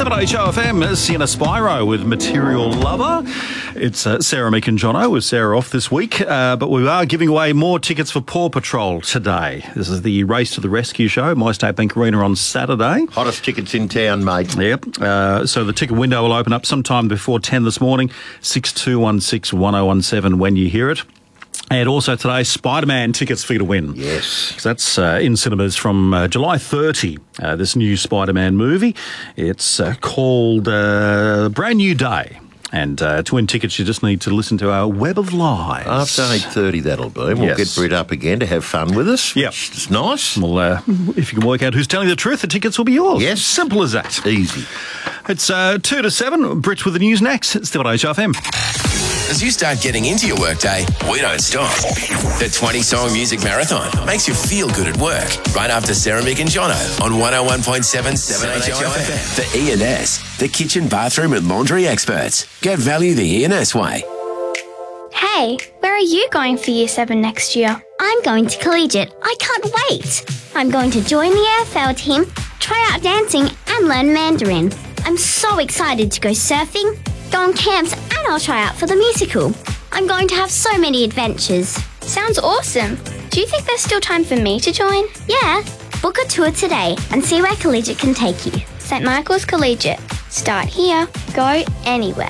7HOFM, Sienna Spyro with Material Lover. It's Sarah, Mick and Jono with Sarah off this week, but we are giving away more tickets for Paw Patrol today. This is the Race to the Rescue show, MyState Bank Arena on Saturday. Hottest tickets in town, mate. Yep. So the ticket window will open up sometime before 10 this morning, 62161017 when you hear it. And also today, Spider-Man tickets for you to win. Yes. That's in cinemas from July 30, this new Spider-Man movie. It's called Brand New Day. And to win tickets, you just need to listen to our Web of Lies. After 8:30, that'll be. We'll get Brit up again to have fun with us. Yep. It's nice. Well, if you can work out who's telling the truth, the tickets will be yours. Yes. Simple as that. Easy. It's 2 to 7. Brit with the news next. It's still at HFM. As you start getting into your workday, we don't stop. The 20-song music marathon makes you feel good at work. Right after Sarah, Mick and Jono on 101.7 7HOFM. The E&S, the kitchen, bathroom and laundry experts. Get value the E&S way. Hey, where are you going for Year 7 next year? I'm going to Collegiate. I can't wait. I'm going to join the AFL team, try out dancing and learn Mandarin. I'm so excited to go surfing, go on camps, and I'll try out for the musical. I'm going to have so many adventures. Sounds awesome. Do you think there's still time for me to join? Yeah. Book a tour today and see where Collegiate can take you. St. Michael's Collegiate. Start here, go anywhere.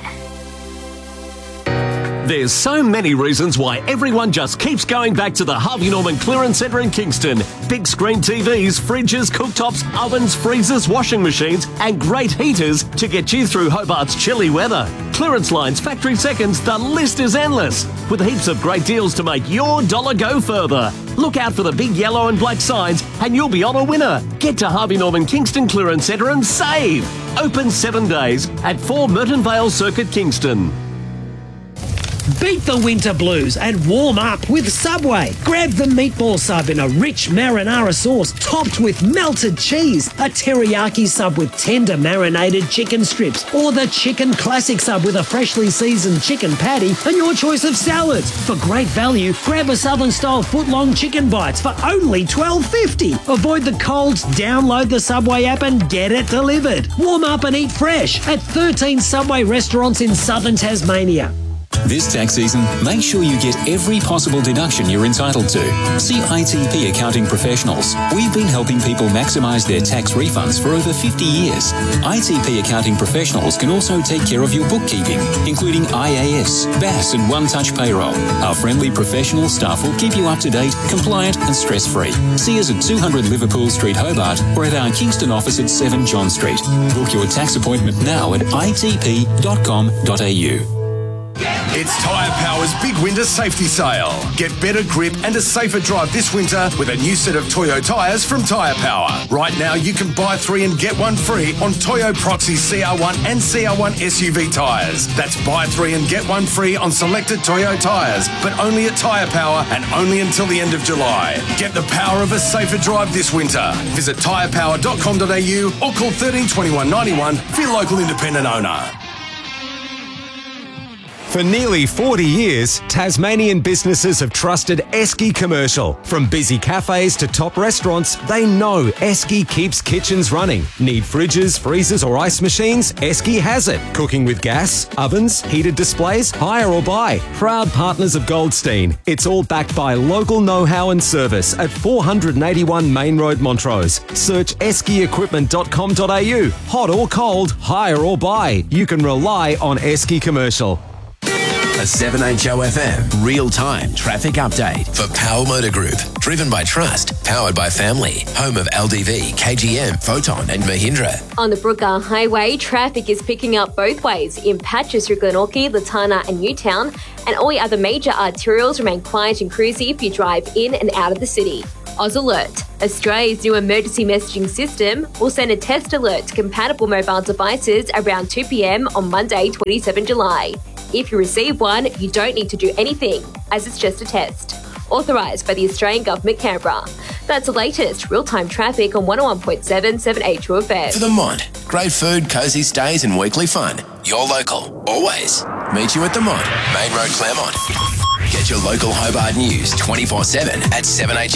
There's so many reasons why everyone just keeps going back to the Harvey Norman Clearance Centre in Kingston. Big screen TVs, fridges, cooktops, ovens, freezers, washing machines and great heaters to get you through Hobart's chilly weather. Clearance lines, factory seconds, the list is endless. With heaps of great deals to make your dollar go further. Look out for the big yellow and black signs and you'll be on a winner. Get to Harvey Norman Kingston Clearance Centre and save. Open 7 days at 4 Merton Vale Circuit, Kingston. Beat the winter blues and warm up with Subway. Grab the meatball sub in a rich marinara sauce topped with melted cheese, a teriyaki sub with tender marinated chicken strips, or the chicken classic sub with a freshly seasoned chicken patty and your choice of salads. For great value, grab a Southern-style foot-long chicken bites for only $12.50. Avoid the colds, download the Subway app and get it delivered. Warm up and eat fresh at 13 Subway restaurants in southern Tasmania. This tax season, make sure you get every possible deduction you're entitled to. See ITP Accounting Professionals. We've been helping people maximise their tax refunds for over 50 years. ITP Accounting Professionals can also take care of your bookkeeping, including IAS, BAS and one-touch payroll. Our friendly professional staff will keep you up to date, compliant and stress-free. See us at 200 Liverpool Street, Hobart, or at our Kingston office at 7 John Street. Book your tax appointment now at itp.com.au. It's Tyre Power's big winter safety sale. Get better grip and a safer drive this winter with a new set of Toyo tyres from Tyre Power. Right now, you can buy 3 and get 1 free on Toyo Proxy CR1 and CR1 SUV tyres. That's buy 3 and get 1 free on selected Toyo tyres, but only at Tyre Power and only until the end of July. Get the power of a safer drive this winter. Visit tyrepower.com.au or call 13 21 91 for your local independent owner. For nearly 40 years, Tasmanian businesses have trusted Esky Commercial. From busy cafes to top restaurants, they know Esky keeps kitchens running. Need fridges, freezers or ice machines? Esky has it. Cooking with gas, ovens, heated displays, hire or buy. Proud partners of Goldstein. It's all backed by local know-how and service at 481 Main Road, Montrose. Search eskyequipment.com.au. Hot or cold, hire or buy. You can rely on Esky Commercial. A 7HOFM real-time traffic update for Power Motor Group. Driven by trust, powered by family. Home of LDV, KGM, Photon and Mahindra. On the Brooker Highway, traffic is picking up both ways in patches through Glenorchy, Latana and Newtown, and all other major arterials remain quiet and cruisy if you drive in and out of the city. Oz Alert, Australia's new emergency messaging system, will send a test alert to compatible mobile devices around 2 p.m. on Monday, 27 July. If you receive one, you don't need to do anything, as it's just a test. Authorised by the Australian Government, Canberra. That's the latest real-time traffic on 101.7 7HOFM. For the Mont, great food, cosy stays and weekly fun. You're local, always. Meet you at the Mont, Main Road, Claremont. Get your local Hobart news 24/7 at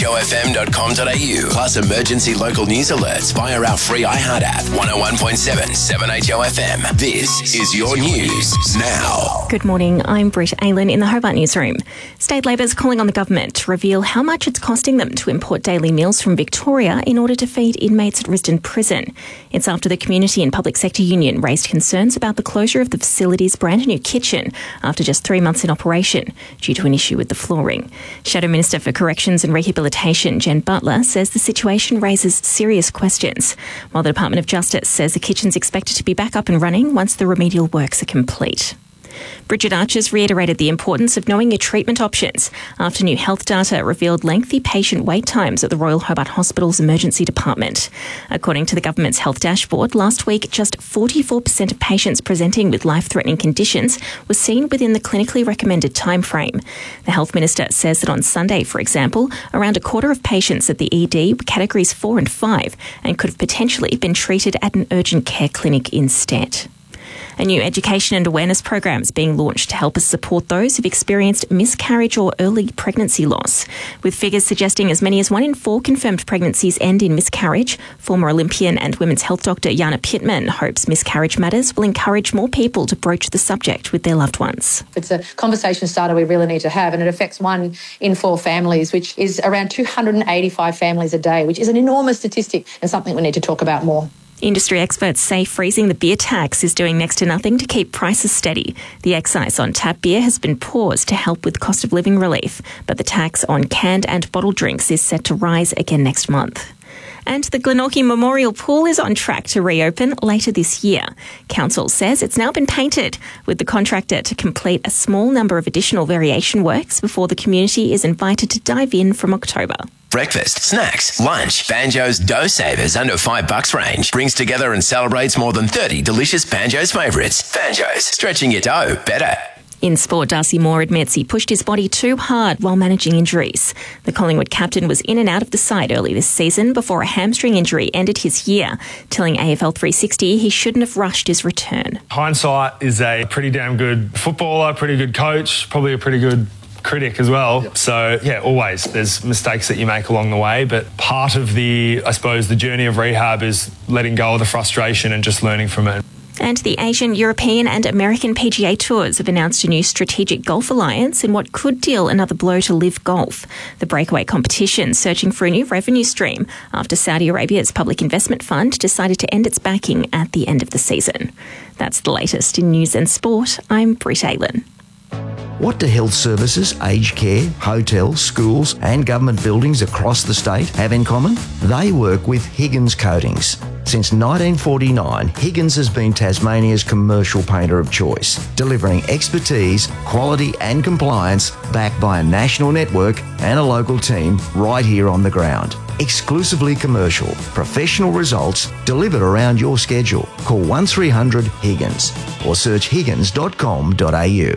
7HOFM.com.au. Plus emergency local news alerts via our free iHeart app. 101.7 7HOFM. This is your news now. Good morning, I'm Britt Aylan in the Hobart Newsroom. State Labor's calling on the government to reveal how much it's costing them to import daily meals from Victoria in order to feed inmates at Risdon Prison. It's after the Community and Public Sector Union raised concerns about the closure of the facility's brand new kitchen after just 3 months in operation due to an issue with the flooring. Shadow Minister for Corrections and Rehabilitation, Jen Butler, says the situation raises serious questions, while the Department of Justice says the kitchen's expected to be back up and running once the remedial works are complete. Bridget Archer's reiterated the importance of knowing your treatment options after new health data revealed lengthy patient wait times at the Royal Hobart Hospital's emergency department. According to the government's health dashboard, last week just 44% of patients presenting with life-threatening conditions were seen within the clinically recommended timeframe. The health minister says that on Sunday, for example, around a quarter of patients at the ED were categories 4 and 5 and could have potentially been treated at an urgent care clinic instead. A new education and awareness program is being launched to help us support those who've experienced miscarriage or early pregnancy loss. With figures suggesting as many as 1 in 4 confirmed pregnancies end in miscarriage, former Olympian and women's health doctor Jana Pittman hopes Miscarriage Matters will encourage more people to broach the subject with their loved ones. It's a conversation starter we really need to have, and it affects 1 in 4 families, which is around 285 families a day, which is an enormous statistic and something we need to talk about more. Industry experts say freezing the beer tax is doing next to nothing to keep prices steady. The excise on tap beer has been paused to help with cost of living relief, but the tax on canned and bottled drinks is set to rise again next month. And the Glenorchy Memorial Pool is on track to reopen later this year. Council says it's now been painted, with the contractor to complete a small number of additional variation works before the community is invited to dive in from October. Breakfast, snacks, lunch, Banjo's Dough Savers under $5 range brings together and celebrates more than 30 delicious Banjo's favourites. Banjo's, stretching your dough better. In sport, Darcy Moore admits he pushed his body too hard while managing injuries. The Collingwood captain was in and out of the side early this season before a hamstring injury ended his year, telling AFL 360 he shouldn't have rushed his return. Hindsight is a pretty damn good footballer, pretty good coach, probably a pretty good critic as well. Yep. So, yeah, always there's mistakes that you make along the way, but part of the journey of rehab is letting go of the frustration and just learning from it. And the Asian, European and American PGA Tours have announced a new strategic golf alliance in what could deal another blow to LIV Golf. The breakaway competition searching for a new revenue stream after Saudi Arabia's public investment fund decided to end its backing at the end of the season. That's the latest in news and sport. I'm Britt Aylan. What do health services, aged care, hotels, schools and government buildings across the state have in common? They work with Higgins Coatings. Since 1949, Higgins has been Tasmania's commercial painter of choice, delivering expertise, quality and compliance backed by a national network and a local team right here on the ground. Exclusively commercial, professional results delivered around your schedule. Call 1300 Higgins or search higgins.com.au.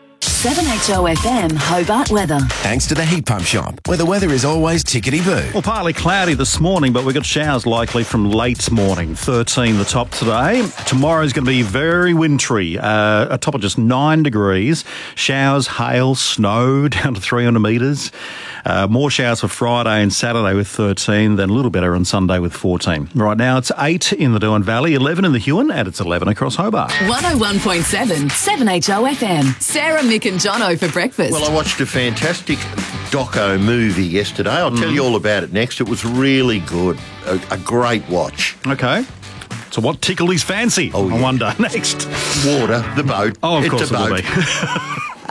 7HOFM Hobart weather. Thanks to the Heat Pump Shop, where the weather is always tickety-boo. Well, partly cloudy this morning, but we've got showers likely from late morning. 13 the top today. Tomorrow's going to be very wintry, a top of just 9 degrees. Showers, hail, snow down to 300 metres. More showers for Friday and Saturday with 13, then a little better on Sunday with 14. Right now it's 8 in the Derwent Valley, 11 in the Huon, and it's 11 across Hobart. 101.7 7HOFM. Sarah, Mick and Jono for breakfast. Well, I watched a fantastic doco movie yesterday. I'll tell you all about it next. It was really good. A great watch. Okay. So what tickled his fancy? I wonder. Next. Water, the boat. Oh, of course it's a boat. It'll be.